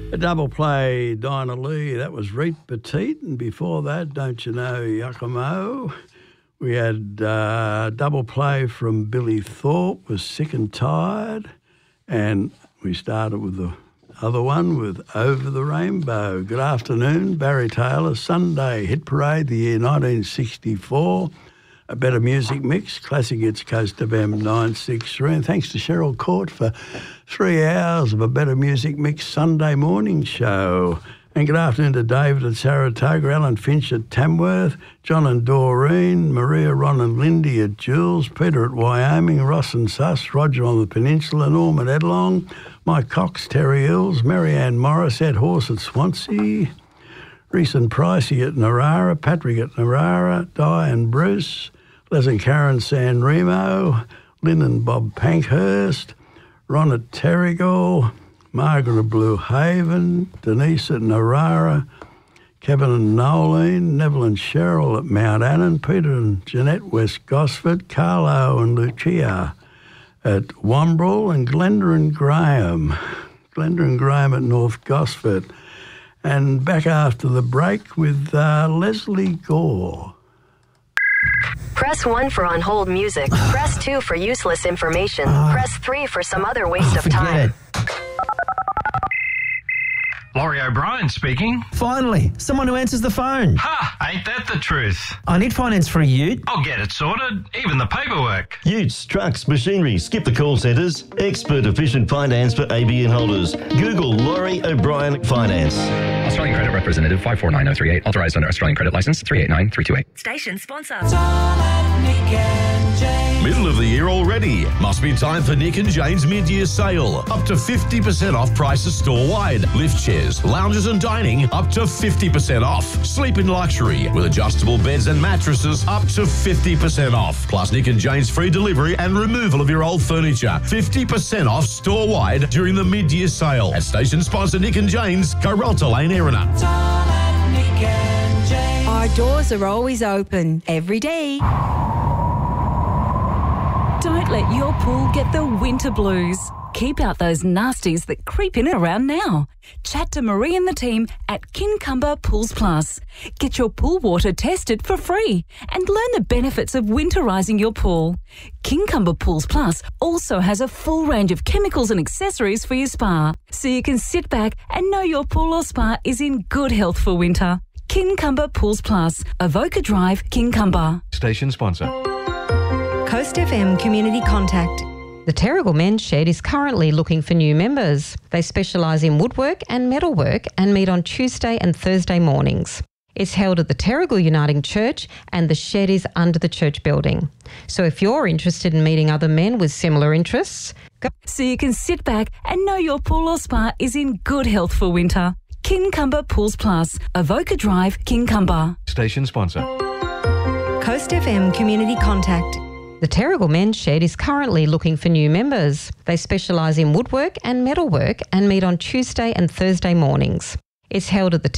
A double play, Dinah Lee, that was Reet Petite, and before that, Don't You Know Yakimo. We had double play from Billy Thorpe, was Sick and Tired, and we started with the other one with Over the Rainbow. Good afternoon, Barry Taylor, Sunday Hit Parade, the year 1964. A better music mix, Classic Hits Coast FM 963. And thanks to Cheryl Court for 3 hours of a better music mix Sunday morning show. And good afternoon to David at Saratoga, Alan Finch at Tamworth, John and Doreen, Maria, Ron and Lindy at Jules, Peter at Wyoming, Ross and Suss, Roger on the Peninsula, Norman at Edlong, Mike Cox, Terry Hills, Marianne Morris at Horse at Swansea, Reese and Pricey at Narara, Patrick at Narara, Di and Bruce, Les and Karen San Remo, Lynn and Bob Pankhurst, Ron at Terrigal, Margaret at Blue Haven, Denise at Narara, Kevin and Nolene, Neville and Cheryl at Mount Annan, Peter and Jeanette West Gosford, Carlo and Lucia at Wombrel, and Glenda and Graham. Glenda and Graham at North Gosford. And back after the break with Leslie Gore. Press 1 for on hold music. Press 2 for useless information. Press 3 for some other waste of time. Laurie O'Brien speaking. Finally, someone who answers the phone. Ha! Ain't that the truth? I need finance for a ute. I'll get it sorted, even the paperwork. Utes, trucks, machinery, skip the call centres. Expert efficient finance for ABN holders. Google Laurie O'Brien Finance. Australian Credit Representative 549038. Authorised under Australian Credit Licence 389328. Station sponsor. Middle of the year already. Must be time for Nick and Jane's mid-year sale. Up to 50% off prices store-wide. Lift chairs, lounges and dining up to 50% off. Sleep in luxury with adjustable beds and mattresses up to 50% off. Plus Nick and Jane's free delivery and removal of your old furniture. 50% off store-wide during the mid-year sale. At station sponsor Nick and Jane's, Coralta Lane, Erina. Our doors are always open, every day. Don't let your pool get the winter blues. Keep out those nasties that creep in around now. Chat to Marie and the team at Kincumber Pools Plus. Get your pool water tested for free and learn the benefits of winterising your pool. Kincumber Pools Plus also has a full range of chemicals and accessories for your spa, so you can sit back and know your pool or spa is in good health for winter. Kincumber Pools Plus, Avoca Drive, Kincumber. Station sponsor. Coast FM Community Contact. The Terrigal Men's Shed is currently looking for new members. They specialise in woodwork and metalwork and meet on Tuesday and Thursday mornings. It's held at the Terrigal Uniting Church and the shed is under the church building. So if you're interested in meeting other men with similar interests, go. So you can sit back and know your pool or spa is in good health for winter. Kincumber Pools Plus, Avoca Drive, Kincumber. Station sponsor. Coast FM Community Contact. The Terrigal Men's Shed is currently looking for new members. They specialise in woodwork and metalwork and meet on Tuesday and Thursday mornings. It's held at the